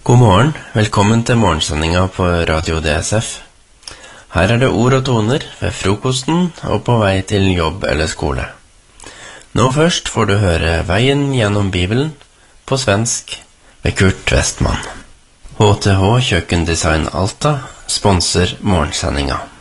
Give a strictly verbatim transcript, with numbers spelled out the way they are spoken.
God morgen, velkommen til morgensendinga på Radio D S F. Her er det ord og toner ved frokosten og på vei til jobb eller skole. Nå først får du høre Veien gjennom Bibelen på svensk ved Kurt Westman. H T H Kjøkkendesign Alta sponser morgensendinga.